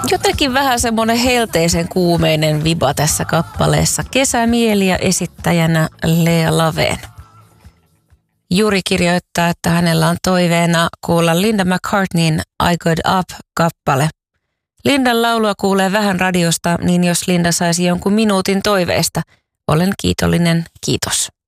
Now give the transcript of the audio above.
Jotenkin vähän semmoinen helteisen kuumeinen viba tässä kappaleessa. Kesämieli ja esittäjänä Lea Laveen. Juri kirjoittaa, että hänellä on toiveena kuulla Linda McCartneyn I Got Up-kappale. Lindan laulua kuulee vähän radiosta, niin jos Linda saisi jonkun minuutin toiveesta, olen kiitollinen. Kiitos.